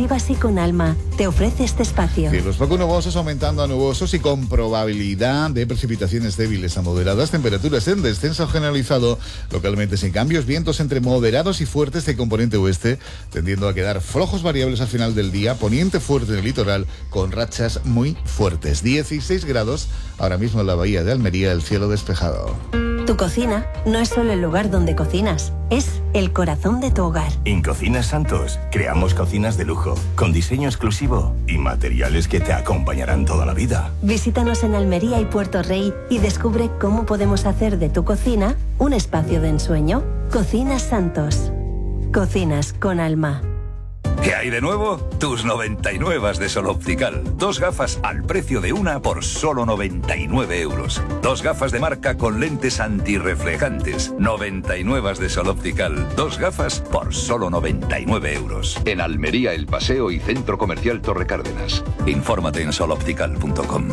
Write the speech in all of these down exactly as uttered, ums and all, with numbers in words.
Masivas y Con Alma te ofrece este espacio. Cielos poco nubosos aumentando a nubosos y con probabilidad de precipitaciones débiles a moderadas, temperaturas en descenso generalizado, localmente sin cambios, vientos entre moderados y fuertes de componente oeste, tendiendo a quedar flojos variables al final del día, poniente fuerte en el litoral, con rachas muy fuertes. dieciséis grados, ahora mismo en la bahía de Almería, el cielo despejado. Tu cocina no es solo el lugar donde cocinas, es el corazón de tu hogar. En Cocinas Santos creamos cocinas de lujo, con diseño exclusivo y materiales que te acompañarán toda la vida. Visítanos en Almería y Puerto Rey y descubre cómo podemos hacer de tu cocina un espacio de ensueño. Cocinas Santos. Cocinas con alma. ¿Qué hay de nuevo? Tus noventa y nueve de Sol Optical. Dos gafas al precio de una por solo noventa y nueve euros. Dos gafas de marca con lentes antirreflejantes. noventa y nueve de Sol Optical. Dos gafas por solo noventa y nueve euros. En Almería, El Paseo y Centro Comercial Torre Cárdenas. Infórmate en sol optical punto com.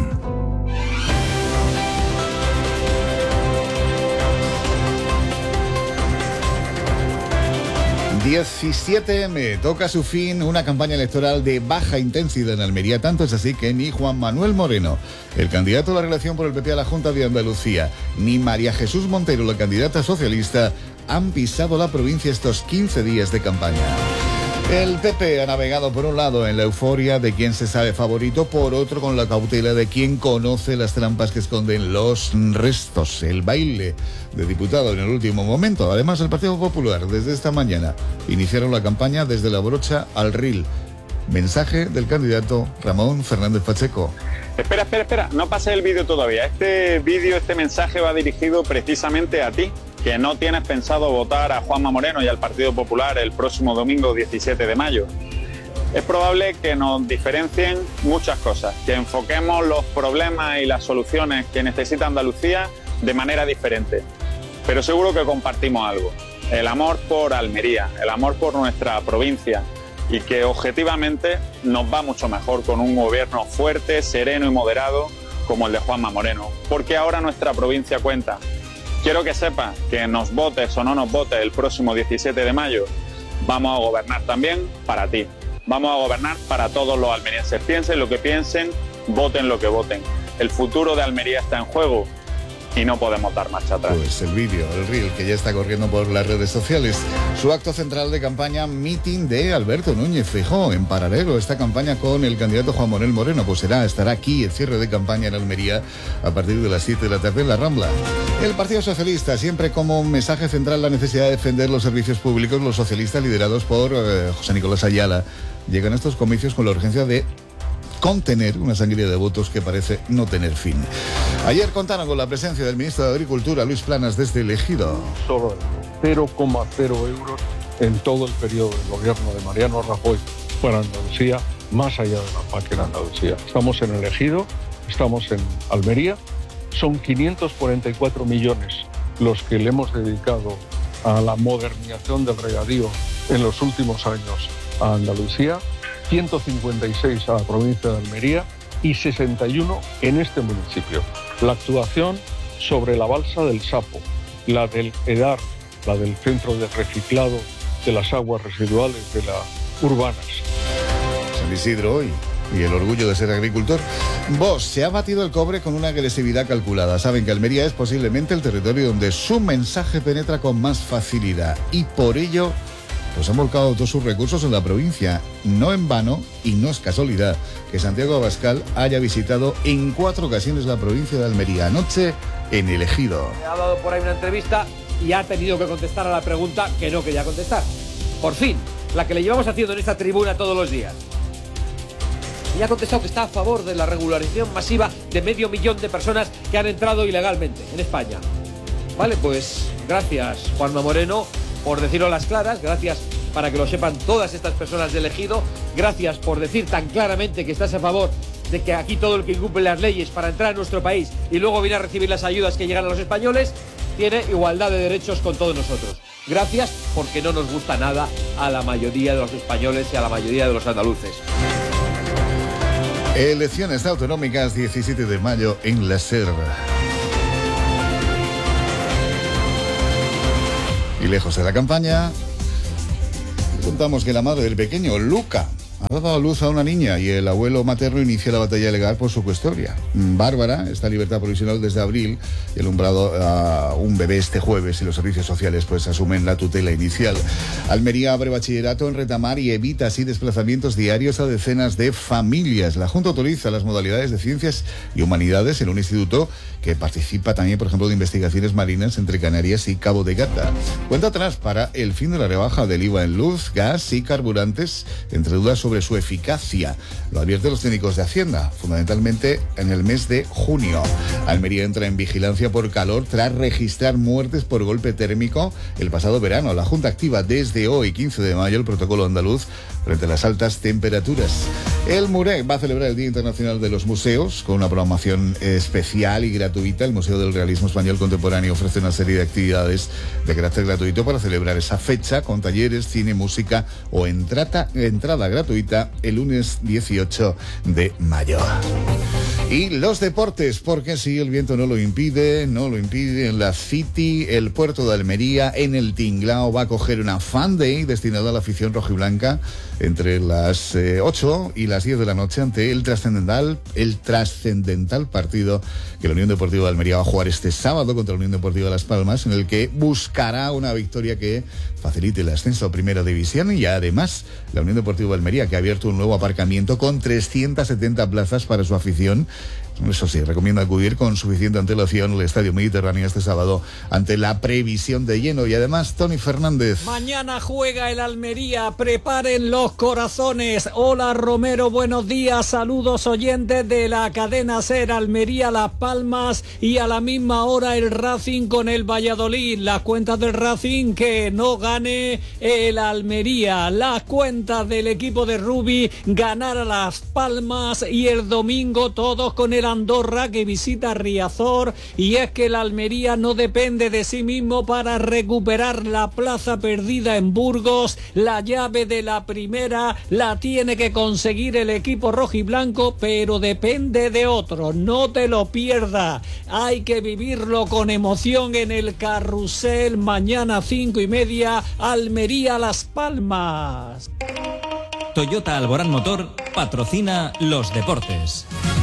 diecisiete eme, toca su fin una campaña electoral de baja intensidad en Almería, tanto es así que ni Juan Manuel Moreno, el candidato a la reelección por el P P a la Junta de Andalucía, ni María Jesús Montero, la candidata socialista, han pisado la provincia estos quince días de campaña. El P P ha navegado por un lado en la euforia de quien se sabe favorito, por otro con la cautela de quien conoce las trampas que esconden los restos, el baile de diputado en el último momento. Además, el Partido Popular desde esta mañana iniciaron la campaña desde la brocha al ril. Mensaje del candidato Ramón Fernández Pacheco. Espera, espera, espera, no pases el vídeo todavía. Este vídeo, este mensaje va dirigido precisamente a ti, que no tienes pensado votar a Juanma Moreno y al Partido Popular el próximo domingo diecisiete de mayo. Es probable que nos diferencien muchas cosas, que enfoquemos los problemas y las soluciones que necesita Andalucía de manera diferente. Pero seguro que compartimos algo, el amor por Almería, el amor por nuestra provincia, y que objetivamente nos va mucho mejor con un gobierno fuerte, sereno y moderado como el de Juanma Moreno, porque ahora nuestra provincia cuenta. Quiero que sepas que nos votes o no nos votes el próximo diecisiete de mayo, vamos a gobernar también para ti. Vamos a gobernar para todos los almerienses. Piensen lo que piensen, voten lo que voten. El futuro de Almería está en juego y no podemos dar marcha atrás. Pues el vídeo, el reel que ya está corriendo por las redes sociales. Su acto central de campaña, meeting de Alberto Núñez Feijóo. En paralelo esta campaña con el candidato Juan Manuel Moreno, pues será, estará aquí el cierre de campaña en Almería a partir de las siete de la tarde en la Rambla. El Partido Socialista, siempre como un mensaje central la necesidad de defender los servicios públicos. Los socialistas liderados por eh, José Nicolás Ayala llegan a estos comicios con la urgencia de contener una sangría de votos que parece no tener fin. Ayer contaron con la presencia del ministro de Agricultura, Luis Planas, desde el Ejido. Solo cero coma cero euros en todo el periodo del gobierno de Mariano Rajoy para Andalucía, más allá de la P A C en Andalucía. Estamos en el Ejido, estamos en Almería, son quinientos cuarenta y cuatro millones los que le hemos dedicado a la modernización del regadío en los últimos años a Andalucía, ciento cincuenta y seis a la provincia de Almería y sesenta y uno en este municipio. La actuación sobre la balsa del Sapo, la del EDAR, la del centro de reciclado de las aguas residuales de las urbanas. San Isidro hoy y el orgullo de ser agricultor. Vox se ha batido el cobre con una agresividad calculada. Saben que Almería es posiblemente el territorio donde su mensaje penetra con más facilidad y por ello pues han volcado todos sus recursos en la provincia. No en vano, y no es casualidad, que Santiago Abascal haya visitado en cuatro ocasiones la provincia de Almería. Anoche en el Ejido. Ha dado por ahí una entrevista y ha tenido que contestar a la pregunta que no quería contestar. Por fin, la que le llevamos haciendo en esta tribuna todos los días. Y ha contestado que está a favor de la regularización masiva de medio millón de personas que han entrado ilegalmente en España. Vale, pues gracias, Juanma Moreno, por decirlo a las claras, gracias para que lo sepan todas estas personas del Ejido, gracias por decir tan claramente que estás a favor de que aquí todo el que incumple las leyes para entrar a nuestro país y luego viene a recibir las ayudas que llegan a los españoles, tiene igualdad de derechos con todos nosotros. Gracias porque no nos gusta nada a la mayoría de los españoles y a la mayoría de los andaluces. Elecciones autonómicas diecisiete de mayo en la SER. Y lejos de la campaña, contamos que la madre del pequeño Luca ha dado a luz a una niña y el abuelo materno inicia la batalla legal por su custodia. Bárbara está en libertad provisional desde abril y el alumbrado a un bebé este jueves y los servicios sociales pues asumen la tutela inicial. Almería abre bachillerato en Retamar y evita así desplazamientos diarios a decenas de familias. La Junta autoriza las modalidades de ciencias y humanidades en un instituto que participa también, por ejemplo, de investigaciones marinas entre Canarias y Cabo de Gata. Cuenta atrás para el fin de la rebaja del I V A en luz, gas y carburantes, entre dudas sobre su eficacia. Lo advierten los técnicos de Hacienda, fundamentalmente en el mes de junio. Almería entra en vigilancia por calor tras registrar muertes por golpe térmico el pasado verano. La Junta activa desde hoy, quince de mayo, el protocolo andaluz frente a las altas temperaturas. El MUREC va a celebrar el Día Internacional de los Museos con una programación especial y gratuita. El Museo del Realismo Español Contemporáneo ofrece una serie de actividades de carácter gratuito para celebrar esa fecha, con talleres, cine, música o entrada, entrada gratuita el lunes dieciocho de mayo. Y los deportes, porque si el viento no lo impide, no lo impide, en la City, el puerto de Almería, en el Tinglao, va a coger una Fan Day destinada a la afición rojiblanca entre las eh, ocho y las diez de la noche ante el trascendental, el trascendental partido que la Unión Deportiva de Almería va a jugar este sábado contra la Unión Deportiva Las Palmas, en el que buscará una victoria que facilite el ascenso a Primera División. Y además la Unión Deportiva de Almería, que ha abierto un nuevo aparcamiento con trescientas setenta plazas para su afición. Eso sí, recomiendo acudir con suficiente antelación al Estadio Mediterráneo este sábado ante la previsión de lleno. Y además, Tony Fernández. Mañana juega el Almería, preparen los corazones. Hola Romero, buenos días, saludos oyentes de la cadena SER. Almería, Las Palmas y a la misma hora el Racing con el Valladolid. Las cuentas del Racing, que no gane el Almería. Las cuentas del equipo de Rubi, ganar a Las Palmas, y el domingo todos con el Andorra, que visita Riazor. Y es que el Almería no depende de sí mismo para recuperar la plaza perdida en Burgos. La llave de la primera la tiene que conseguir el equipo rojiblanco, pero depende de otro. No te lo pierdas, hay que vivirlo con emoción en el Carrusel. Mañana cinco y media, Almería Las Palmas. Toyota Alborán Motor patrocina los deportes.